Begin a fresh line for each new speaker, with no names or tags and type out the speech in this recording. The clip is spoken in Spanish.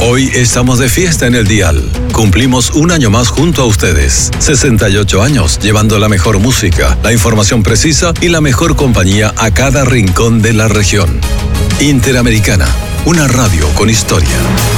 Hoy estamos de fiesta en el dial. Cumplimos un año más junto a ustedes. 68 años llevando la mejor música, la información precisa y la mejor compañía a cada rincón de la región. Interamericana, una radio con historia.